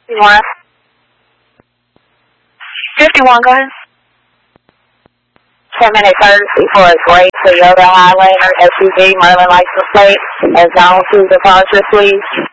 51. 51, go ahead. 10-minute courtesy for a gray Toyota Highlander SUV Merlin license plate and zone 2 departure, please.